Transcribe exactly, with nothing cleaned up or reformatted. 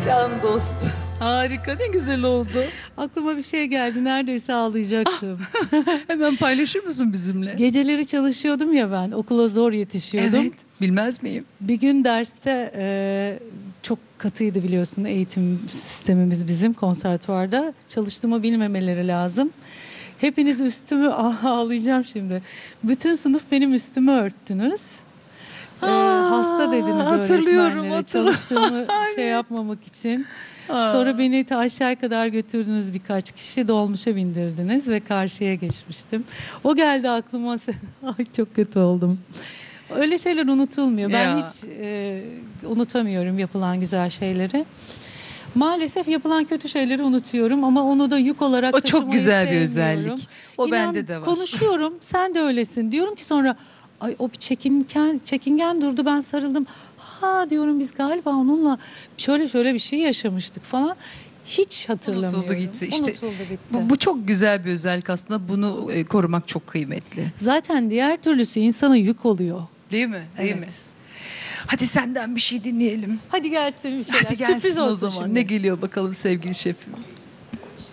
Can dost. Harika, ne güzel oldu. Aklıma bir şey geldi. Neredeyse ağlayacaktım. Hemen paylaşır mısın bizimle? Geceleri çalışıyordum ya ben. Okula zor yetişiyordum. Evet, bilmez miyim? Bir gün derste e, çok katıydı biliyorsun eğitim sistemimiz bizim konservatuvarda. Çalıştığımı bilmemeleri lazım. Hepiniz üstümü ah, ağlayacağım şimdi. Bütün sınıf benim üstümü örttünüz. Ee, Aa, hasta dediniz hatırlıyorum, öğretmenlere hatırlıyorum. çalıştığımı şey yapmamak için. Aa. Sonra beni ta aşağıya kadar götürdünüz, birkaç kişi dolmuşa bindirdiniz ve karşıya geçmiştim. O geldi aklıma. Ay çok kötü oldum. Öyle şeyler unutulmuyor. Ben Ya. hiç e, unutamıyorum yapılan güzel şeyleri. Maalesef yapılan kötü şeyleri unutuyorum ama onu da yük olarak O taşımayı çok güzel bir sevmiyorum. özellik. O İnan, bende de var. konuşuyorum, sen de öylesin. Diyorum ki sonra, ay o bir çekingen, çekingen durdu, ben sarıldım. Ha diyorum, biz galiba onunla şöyle şöyle bir şey yaşamıştık falan. Hiç hatırlamıyorum. Unutuldu gitti. İşte Unutuldu gitti. Bu, bu çok güzel bir özellik aslında. Bunu e, korumak çok kıymetli. Zaten diğer türlüsü insana yük oluyor. Değil mi? Değil Evet. mi? Hadi senden bir şey dinleyelim. Hadi gelsin bir şeyler. Hadi gelsin Sürpriz o olsun zaman. şimdi. Ne geliyor bakalım sevgili şefim?